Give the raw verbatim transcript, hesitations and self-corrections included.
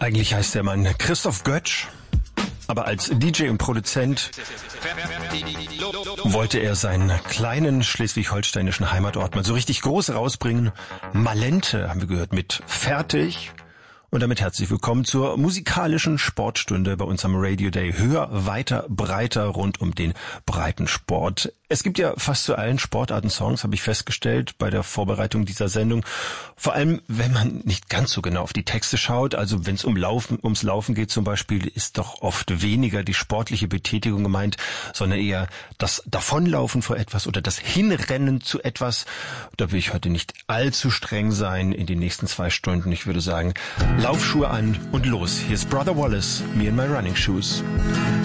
Eigentlich heißt der Mann Christoph Götsch, aber als D J und Produzent wollte er seinen kleinen schleswig-holsteinischen Heimatort mal so richtig groß rausbringen. Malente haben wir gehört mit Fertig. Und damit herzlich willkommen zur musikalischen Sportstunde bei uns am Radio Day. Höher, weiter, breiter rund um den Breitensport. Es gibt ja fast zu allen Sportarten Songs, habe ich festgestellt bei der Vorbereitung dieser Sendung. Vor allem, wenn man nicht ganz so genau auf die Texte schaut. Also wenn es um Laufen, ums Laufen geht zum Beispiel, ist doch oft weniger die sportliche Betätigung gemeint, sondern eher das Davonlaufen vor etwas oder das Hinrennen zu etwas. Da will ich heute nicht allzu streng sein in den nächsten zwei Stunden. Ich würde sagen, Laufschuhe an und los. Hier ist Brother Wallace, Me and My Running Shoes.